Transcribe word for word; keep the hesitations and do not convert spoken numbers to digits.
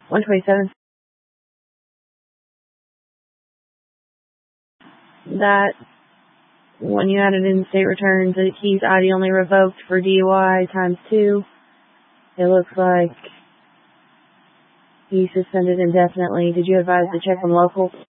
one twenty-seven. That when you added in state returns, that he's I D only revoked for D U I times two. It looks like he's suspended indefinitely. Did you advise to check on local?